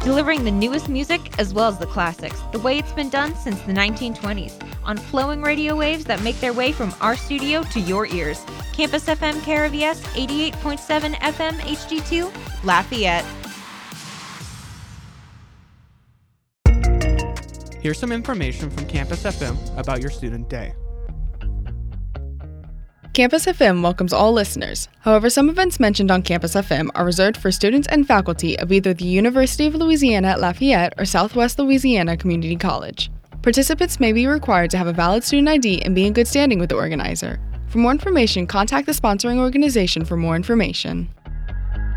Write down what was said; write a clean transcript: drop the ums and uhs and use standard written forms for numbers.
delivering the newest music as well as the classics, the way it's been done since the 1920s, on flowing radio waves that make their way from our studio to your ears. Campus FM KRVS 88.7 FM HD2, Lafayette. Here's some information from Campus FM about your student day. Campus FM welcomes all listeners. However, some events mentioned on Campus FM are reserved for students and faculty of either the University of Louisiana at Lafayette or Southwest Louisiana Community College. Participants may be required to have a valid student ID and be in good standing with the organizer. For more information, contact the sponsoring organization for more information.